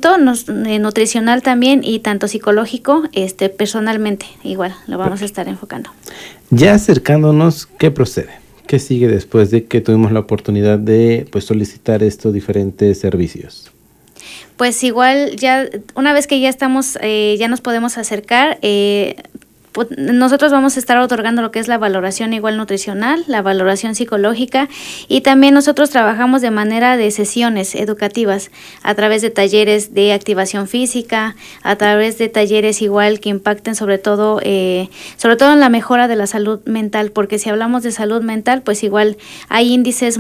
tratamiento nutricional también y tanto psicológico, personalmente igual lo vamos a estar enfocando. Ya acercándonos, ¿qué procede? ¿Qué sigue después de que tuvimos la oportunidad de solicitar estos diferentes servicios? Pues igual ya una vez que ya estamos, ya nos podemos acercar, nosotros vamos a estar otorgando lo que es la valoración igual nutricional, la valoración psicológica, y también nosotros trabajamos de manera de sesiones educativas a través de talleres de activación física, a través de talleres igual que impacten sobre todo en la mejora de la salud mental, porque si hablamos de salud mental, pues igual hay índices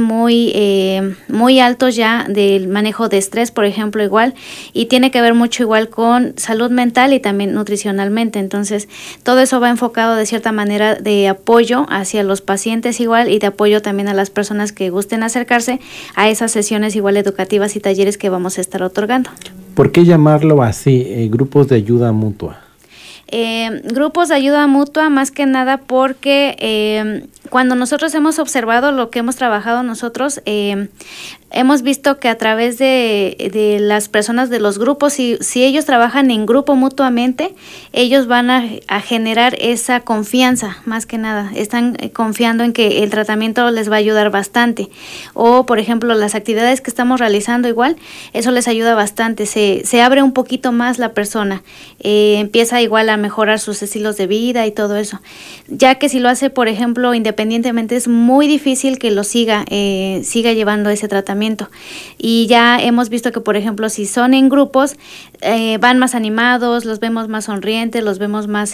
muy altos ya del manejo de estrés, por ejemplo, igual, y tiene que ver mucho igual con salud mental y también nutricionalmente. Entonces, todo eso va enfocado de cierta manera de apoyo hacia los pacientes igual, y de apoyo también a las personas que gusten acercarse a esas sesiones igual educativas y talleres que vamos a estar otorgando. ¿Por qué llamarlo así, grupos de ayuda mutua? Grupos de ayuda mutua más que nada porque cuando nosotros hemos observado lo que hemos trabajado nosotros, hemos visto que a través de las personas de los grupos, si ellos trabajan en grupo mutuamente, ellos van a generar esa confianza, más que nada, están confiando en que el tratamiento les va a ayudar bastante. O, por ejemplo, las actividades que estamos realizando igual, eso les ayuda bastante, se abre un poquito más la persona, empieza igual a mejorar sus estilos de vida y todo eso. Ya que si lo hace, por ejemplo, independientemente, es muy difícil que lo siga llevando ese tratamiento. Y ya hemos visto que, por ejemplo, si son en grupos, van más animados, los vemos más sonrientes, los vemos más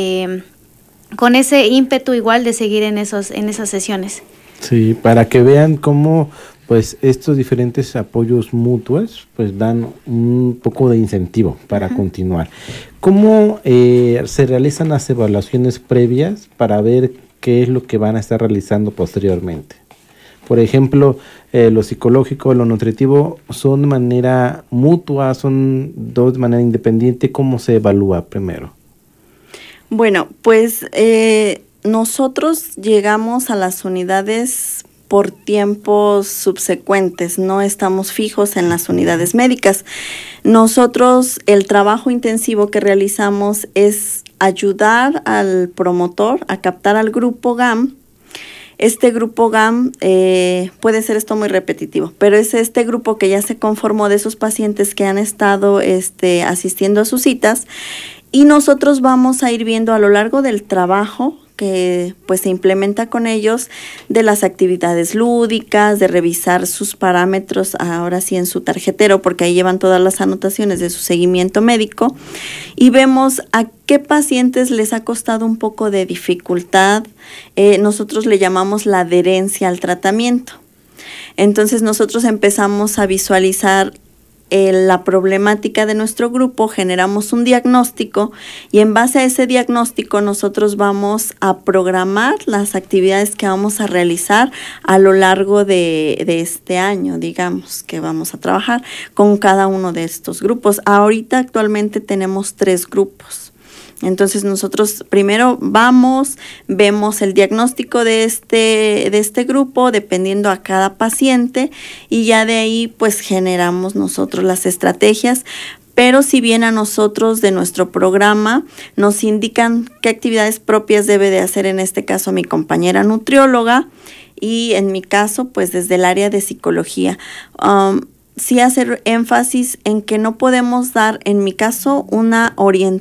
con ese ímpetu igual de seguir en esas sesiones. Sí, para que vean cómo estos diferentes apoyos mutuos dan un poco de incentivo para continuar. ¿Cómo se realizan las evaluaciones previas para ver qué es lo que van a estar realizando posteriormente? Por ejemplo, lo psicológico, lo nutritivo, ¿son de manera mutua, son dos de manera independiente? ¿Cómo se evalúa primero? Bueno, pues nosotros llegamos a las unidades por tiempos subsecuentes, no estamos fijos en las unidades médicas. Nosotros, el trabajo intensivo que realizamos es ayudar al promotor a captar al grupo GAM. Este grupo GAM, puede ser esto muy repetitivo, pero es este grupo que ya se conformó de esos pacientes que han estado asistiendo a sus citas, y nosotros vamos a ir viendo a lo largo del trabajo que se implementa con ellos, de las actividades lúdicas, de revisar sus parámetros ahora sí en su tarjetero, porque ahí llevan todas las anotaciones de su seguimiento médico, y vemos a qué pacientes les ha costado un poco de dificultad. Nosotros le llamamos la adherencia al tratamiento. Entonces nosotros empezamos a visualizar la problemática de nuestro grupo, generamos un diagnóstico, y en base a ese diagnóstico nosotros vamos a programar las actividades que vamos a realizar a lo largo de este año, digamos, que vamos a trabajar con cada uno de estos grupos. Ahorita actualmente tenemos 3 grupos. Entonces nosotros primero vemos el diagnóstico de este grupo, dependiendo a cada paciente, y ya de ahí generamos nosotros las estrategias. Pero si bien a nosotros de nuestro programa nos indican qué actividades propias debe de hacer, en este caso mi compañera nutrióloga, y en mi caso desde el área de psicología, sí hacer énfasis en que no podemos dar, en mi caso, una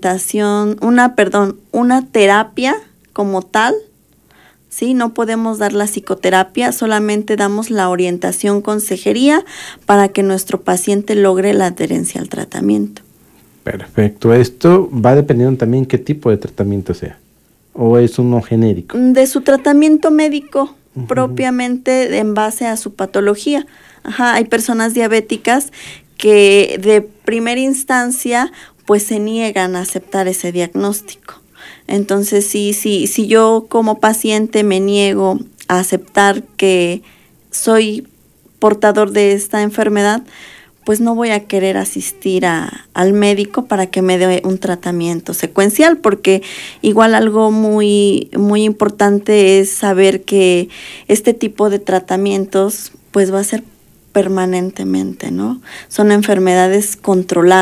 terapia como tal, ¿sí? No podemos dar la psicoterapia, solamente damos la orientación, consejería, para que nuestro paciente logre la adherencia al tratamiento. Perfecto. Esto va dependiendo también qué tipo de tratamiento sea, ¿o es uno genérico? De su tratamiento médico, propiamente en base a su patología. Hay personas diabéticas que de primera instancia se niegan a aceptar ese diagnóstico. Entonces, si yo como paciente me niego a aceptar que soy portador de esta enfermedad, no voy a querer asistir al médico para que me dé un tratamiento secuencial, porque igual algo muy, muy importante es saber que este tipo de tratamientos va a ser permanentemente, ¿no? Son enfermedades controladas.